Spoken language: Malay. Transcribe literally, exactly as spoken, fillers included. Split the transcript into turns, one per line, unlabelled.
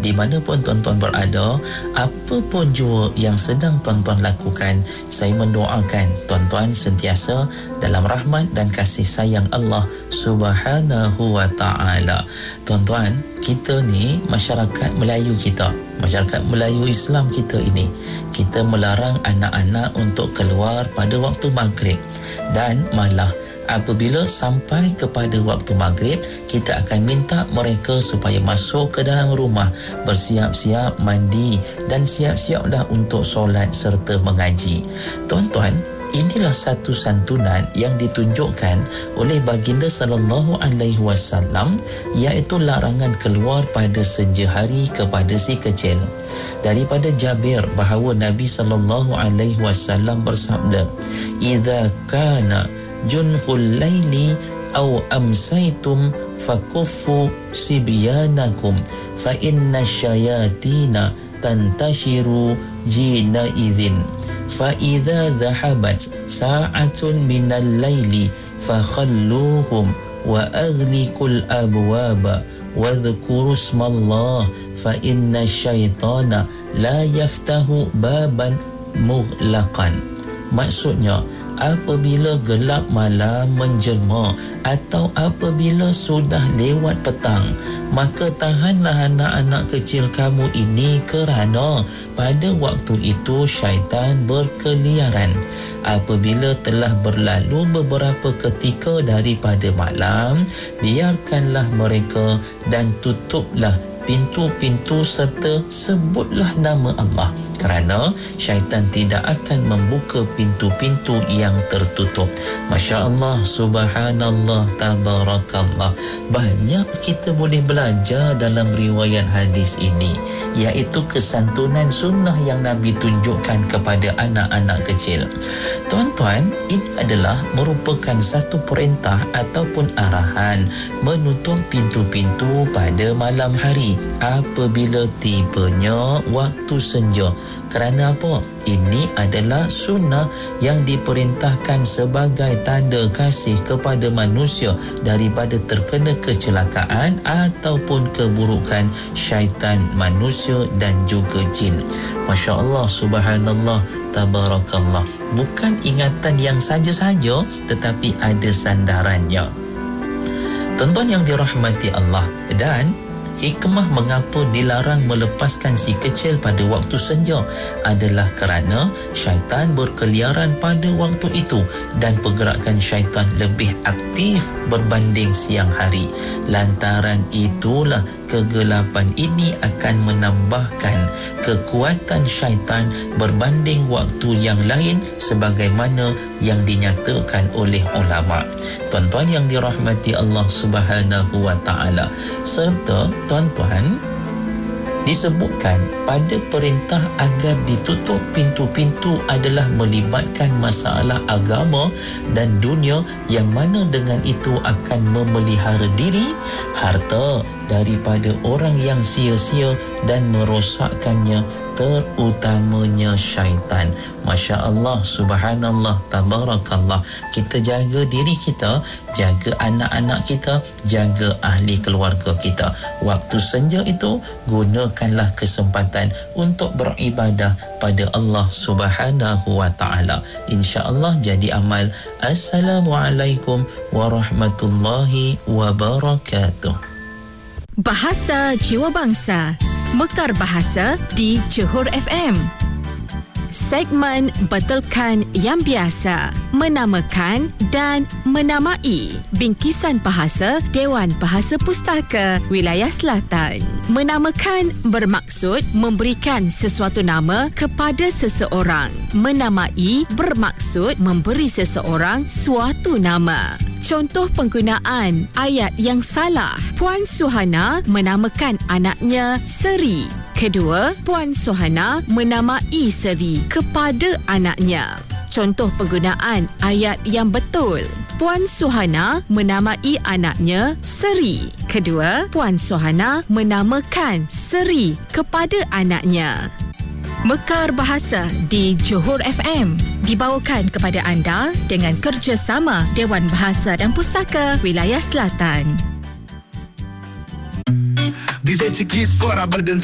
di mana pun tuan-tuan berada, apa pun jua yang sedang tuan-tuan lakukan, saya mendoakan tuan-tuan sentiasa dalam rahmat dan kasih sayang Allah Subhanahu wa ta'ala. Tuan-tuan, kita ni masyarakat Melayu kita, masyarakat Melayu Islam kita ini, kita melarang anak-anak untuk keluar pada waktu maghrib, dan malah apabila sampai kepada waktu maghrib, kita akan minta mereka supaya masuk ke dalam rumah, bersiap-siap mandi dan siap-siap dah untuk solat serta mengaji. Tuan-tuan, inilah satu santunan yang ditunjukkan oleh baginda sallallahu alaihi wasallam, iaitu larangan keluar pada senja hari kepada si kecil. Daripada Jabir bahawa Nabi sallallahu alaihi wasallam bersabda, "Idza kana junhul laili aw amsaytum fakuffu sibyanakum fa inna syayatina tantashiru jina idhin fa idza dhahabat sa'atun minal laili fakhalluhum wa aghliqul abwaba wa dhkuru ismallah fa inna syaitana la yaftahu baban mughlaqan." Maksudnya, apabila gelap malam menjelma atau apabila sudah lewat petang, maka tahanlah anak-anak kecil kamu ini, kerana pada waktu itu syaitan berkeliaran. Apabila telah berlalu beberapa ketika daripada malam, biarkanlah mereka dan tutuplah pintu-pintu serta sebutlah nama Allah, kerana syaitan tidak akan membuka pintu-pintu yang tertutup. Masya Allah, subhanallah, tabarakallah. Banyak kita boleh belajar dalam riwayat hadis ini, iaitu kesantunan sunnah yang Nabi tunjukkan kepada anak-anak kecil. Tuan-tuan, ini adalah merupakan satu perintah ataupun arahan menutup pintu-pintu pada malam hari apabila tibanya waktu senja. Kerana apa? Ini adalah sunnah yang diperintahkan sebagai tanda kasih kepada manusia daripada terkena kecelakaan ataupun keburukan syaitan manusia dan juga jin. Masya Allah, subhanallah, tabarakallah. Bukan ingatan yang saja-saja, tetapi ada sandarannya. Tuan-tuan yang dirahmati Allah, dan hikmah mengapa dilarang melepaskan si kecil pada waktu senja adalah kerana syaitan berkeliaran pada waktu itu dan pergerakan syaitan lebih aktif berbanding siang hari. Lantaran itulah kegelapan ini akan menambahkan kekuatan syaitan berbanding waktu yang lain, sebagaimana yang dinyatakan oleh ulama. Tuan-tuan yang dirahmati Allah Subhanahu wa ta'ala, serta tuan-tuan, disebutkan pada perintah agar ditutup pintu-pintu adalah melibatkan masalah agama dan dunia, yang mana dengan itu akan memelihara diri, harta daripada orang yang sia-sia dan merosakkannya, terutamanya syaitan. Masya Allah, subhanallah, tabarakallah. Kita jaga diri kita, jaga anak-anak kita, jaga ahli keluarga kita. Waktu senja itu, gunakanlah kesempatan untuk beribadah pada Allah Subhanahu wa ta'ala. InsyaAllah jadi amal. Assalamualaikum warahmatullahi wabarakatuh.
Bahasa Jiwa Bangsa, Mekar Bahasa di Johor F M. Segmen Betulkan Yang Biasa, menamakan dan menamai bingkisan bahasa Dewan Bahasa Pustaka Wilayah Selatan. Menamakan bermaksud memberikan sesuatu nama kepada seseorang. Menamai bermaksud memberi seseorang suatu nama. Contoh penggunaan ayat yang salah. Puan Suhana menamakan anaknya Seri. Kedua, Puan Suhana menamai Seri kepada anaknya. Contoh penggunaan ayat yang betul. Puan Suhana menamai anaknya Seri. Kedua, Puan Suhana menamakan Seri kepada anaknya. Mekar Bahasa di Johor F M dibawakan kepada anda dengan kerjasama Dewan Bahasa dan Pustaka Wilayah Selatan. D J Ciki suara berdentum.